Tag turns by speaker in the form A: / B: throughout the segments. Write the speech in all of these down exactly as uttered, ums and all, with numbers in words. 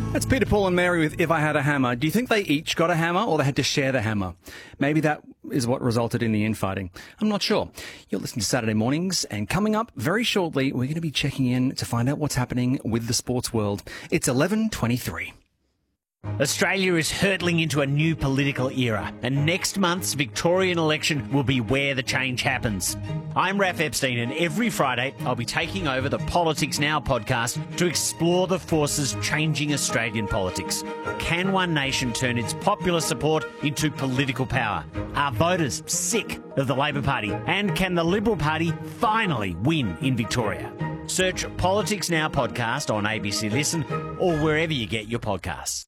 A: That's Peter, Paul and Mary with If I Had a Hammer. Do you think they each got a hammer or they had to share the hammer? Maybe that is what resulted in the infighting. I'm not sure. You're listening to Saturday Mornings, and coming up very shortly, we're going to be checking in to find out what's happening with the sports world. It's eleven twenty-three.
B: Australia is hurtling into a new political era, and next month's Victorian election will be where the change happens. I'm Raph Epstein, and every Friday I'll be taking over the Politics Now podcast to explore the forces changing Australian politics. Can one nation turn its popular support into political power? Are voters sick of the Labor Party? And can the Liberal Party finally win in Victoria? Search Politics Now podcast on A B C Listen or wherever you get your podcasts.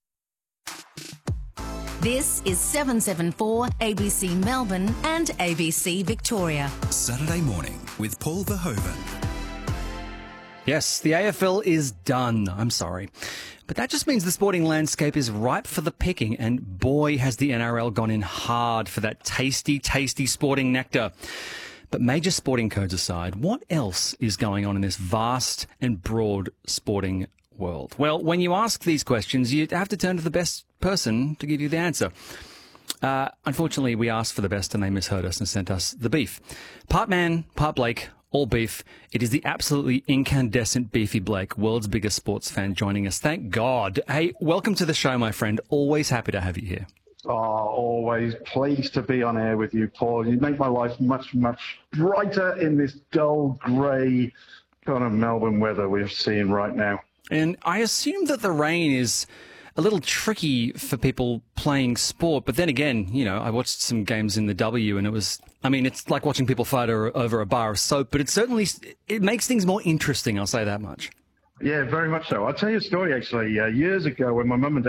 C: This is seven seventy-four A B C Melbourne and A B C Victoria.
D: Saturday morning with Paul Verhoeven.
A: Yes, the A F L is done. I'm sorry. But that just means the sporting landscape is ripe for the picking, and boy, has the N R L gone in hard for that tasty, tasty sporting nectar. But major sporting codes aside, what else is going on in this vast and broad sporting world? Well, when you ask these questions, you have to turn to the best person to give you the answer. Uh, unfortunately, we asked for the best and they misheard us and sent us the beef. Part man, part Blake, all beef. It is the absolutely incandescent Beefy Blake, world's biggest sports fan, joining us. Thank God. Hey, welcome to the show, my friend. Always happy to have you here.
E: Oh, always pleased to be on air with you, Paul. You make my life much, much brighter in this dull, grey kind of Melbourne weather we're seeing right now.
A: And I assume that the rain is a little tricky for people playing sport. But then again, you know, I watched some games in the W and it was, I mean, it's like watching people fight over a bar of soap, but it certainly, it makes things more interesting. I'll say that much.
E: Yeah, very much so. I'll tell you a story, actually. Uh, years ago, when my mum and dad